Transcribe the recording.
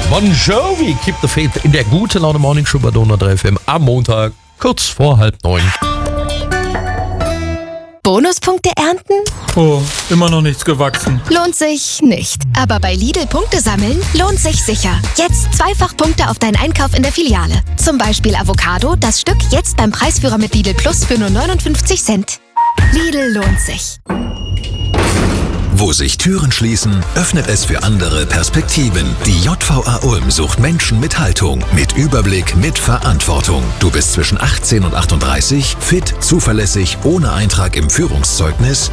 Bon Jovi, Keep the Faith in der gute Laune Morning Show bei Donau 3 FM am Montag, kurz vor 8:30. Bonuspunkte ernten? Oh, immer noch nichts gewachsen. Lohnt sich nicht. Aber bei Lidl Punkte sammeln lohnt sich sicher. Jetzt zweifach Punkte auf deinen Einkauf in der Filiale. Zum Beispiel Avocado, das Stück jetzt beim Preisführer mit Lidl Plus für nur 59 Cent. Lidl lohnt sich. Wo sich Türen schließen, öffnet es für andere Perspektiven. Die JVA Ulm sucht Menschen mit Haltung, mit Überblick, mit Verantwortung. Du bist zwischen 18 und 38, fit, zuverlässig, ohne Eintrag im Führungszeugnis,